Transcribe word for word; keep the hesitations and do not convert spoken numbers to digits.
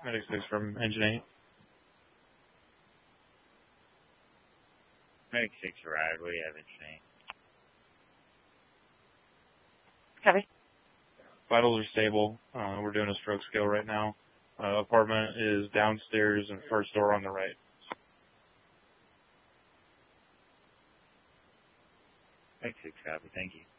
Medic six from Engine eight. Medic six arrived. We have Engine eight. Copy. Vitals are stable. Uh, we're doing a stroke scale right now. Uh, apartment is downstairs and first door on the right. Medic six copy. Thank you.